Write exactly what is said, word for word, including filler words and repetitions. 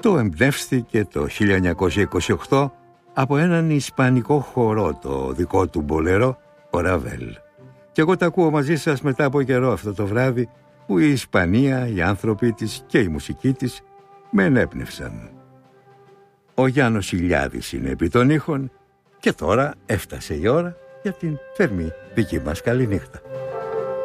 Αυτό εμπνεύστηκε το χίλια εννιακόσια είκοσι οκτώ από έναν ισπανικό χορό, το δικό του μπολέρο, ο Ραβέλ. Και εγώ τα ακούω μαζί σας μετά από καιρό αυτό το βράδυ που η Ισπανία, οι άνθρωποι της και η μουσική της με ενέπνευσαν. Ο Γιάννος Ηλιάδης είναι επί των ήχων και τώρα έφτασε η ώρα για την θερμή δική μας καληνύχτα.